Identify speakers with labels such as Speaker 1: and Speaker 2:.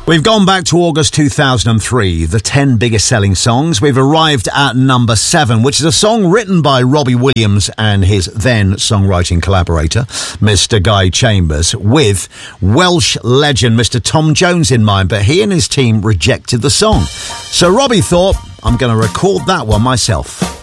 Speaker 1: We've gone back to August 2003, the 10 biggest selling songs. We've arrived at number 7, which is a song written by Robbie Williams and his then songwriting collaborator, Mr. Guy Chambers, with Welsh legend Mr. Tom Jones in mind, but he and his team rejected the song. So Robbie thought, I'm going to record that one myself.